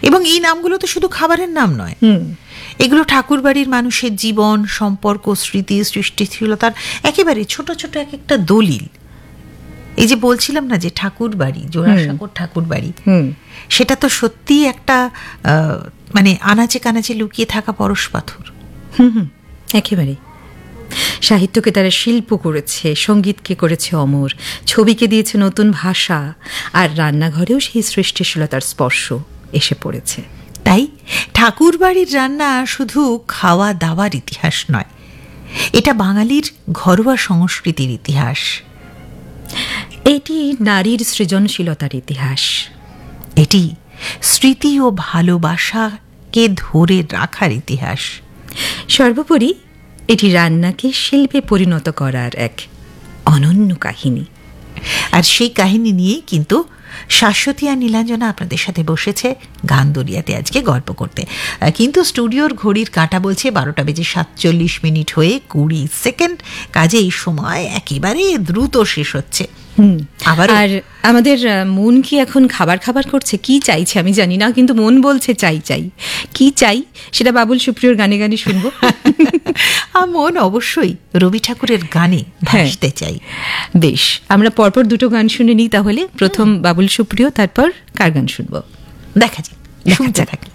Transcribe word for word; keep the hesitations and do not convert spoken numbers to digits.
এবং এই নামগুলো তো শুধু খাবারের নাম নয়, এগুলো ঠাকুরবাড়ির মানুষের জীবন, সম্পর্ক, স্মৃতি, সৃষ্টিশীলতার একেবারে ছোট ছোট এক একটা দলিল। এই যে বলছিলাম না যে ঠাকুরবাড়ি, জোড়াসাঁকোর ঠাকুরবাড়ি, সেটা তো সত্যি একটা মানে আনাচে কানাচে লুকিয়ে থাকা পরশ পাথর। হুম হুম একেবারে। সাহিত্যকে তারা শিল্প করেছে, সঙ্গীতকে করেছে অমর, ছবিকে দিয়েছে নতুন ভাষা, আর রান্নাঘরেও সেই সৃষ্টিশীলতার স্পর্শ এসে পড়েছে। তাই ঠাকুরবাড়ির রান্না শুধু খাওয়া দাওয়ার ইতিহাস নয়, এটা বাঙালির ঘরোয়া সংস্কৃতির ইতিহাস। এটি নারীর সৃজনশীলতার ইতিহাস। এটি স্মৃতি ও ভালোবাসাকে ধরে রাখার ইতিহাস। সর্বোপরি এটি রান্নাকে শিল্পে পরিণত করার এক অনন্য কাহিনী। আর সেই কাহিনী নিয়েই কিন্তু শাশ্বতী আর নীলাঞ্জনা আপনাদের সাথে বসেছে গান দরিয়াতে আজকে গল্প করতে। কিন্তু স্টুডিওর ঘড়ির কাঁটা বলছে বারোটা বেজে সাতচল্লিশ মিনিট হয়ে কুড়ি সেকেন্ড। কাজে এই সময় একেবারে দ্রুত শেষ হচ্ছে। আবার আর আমাদের মন কি এখন খাবার খাবার করছে? কি চাইছে আমি জানি না, কিন্তু মন বলছে চাই চাই। কি চাই সেটা বাবুল সুপ্রিয়র গানে গানে শুনবো। আর মন অবশ্যই রবি ঠাকুরের গানে ভাসতে চাই। বেশ, আমরা পরপর দুটো গান শুনে নিই তাহলে। প্রথম বাবুল সুপ্রিয়, তারপর কার গান শুনবো দেখা যাক, শুনতে থাকি।